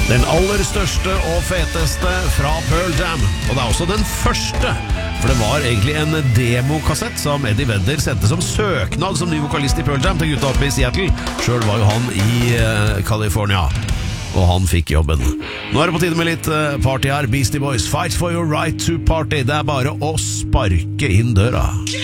Den aller største og feteste fra Pearl Jam. Og det er også den første, for det var egentlig en demokassett som Eddie Vedder sendte som søknad som ny vokalist i Pearl Jam til gutta oppe i Seattle. Selv var jo han i California, og han fikk jobben. Nå er det på tide med litt party her. Beastie Boys, Fight for your right to party. Det er bare å sparke inn døra.